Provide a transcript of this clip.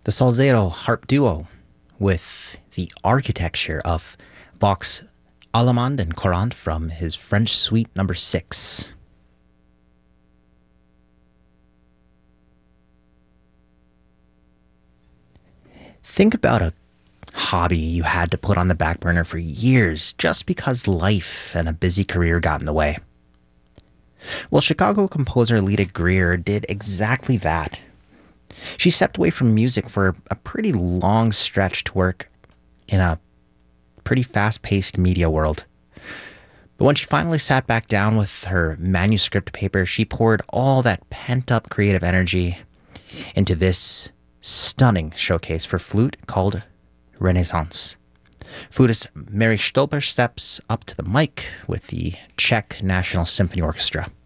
The Salzero harp duo with the architecture of Bach's Allemande and Courante from his French Suite number 6. Think about a hobby you had to put on the back burner for years just because life and a busy career got in the way. Well, Chicago composer Lita Greer did exactly that. She stepped away from music for a pretty long stretch to work in a pretty fast-paced media world. But when she finally sat back down with her manuscript paper, she poured all that pent-up creative energy into this stunning showcase for flute called Renaissance. Flutist Mary Stolper steps up to the mic with the Czech National Symphony Orchestra.